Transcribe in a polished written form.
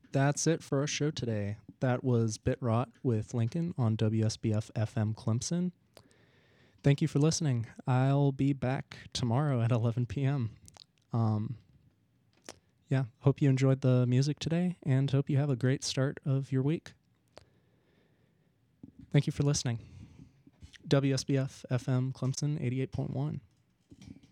That's it for our show today. That was Bit Rot with Lincoln on WSBF FM Clemson. Thank you for listening. I'll be back tomorrow at 11 p.m. Hope you enjoyed the music today and hope you have a great start of your week. Thank you for listening. WSBF FM Clemson 88.1.